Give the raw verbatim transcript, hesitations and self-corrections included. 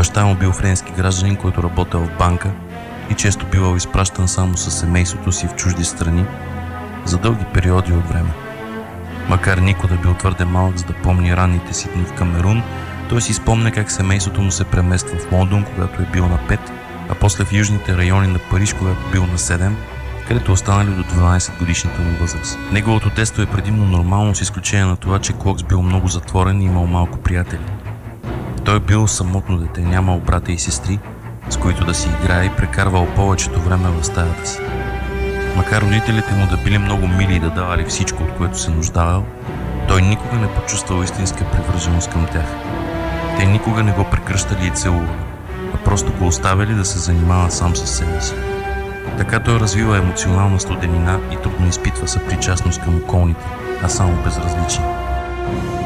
Баща му бил френски гражданин, който работел в банка и често бивал изпращан само със семейството си в чужди страни за дълги периоди от време. Макар Нико да бил твърде малък, за да помни ранните си дни в Камерун, той си спомня как семейството му се премества в Лондон, когато е бил на пет, а после в южните райони на Париж, когато бил на седем, където останали до дванадесет годишната му възраст. Неговото детство е предимно нормално, с изключение на това, че Клокс бил много затворен и имал малко приятели. Той бил самотно дете, нямал брата и сестри, с които да си играе и прекарвал повечето време в стаята си. Макар родителите му да били много мили и да давали всичко, от което се нуждаел, той никога не почувствал истинска привърженост към тях. Те никога не го прекръщали и целували, а просто го оставили да се занимава сам със себе си. Така той развива емоционална студенина и трудно изпитва съпричастност към околните, а само безразличие.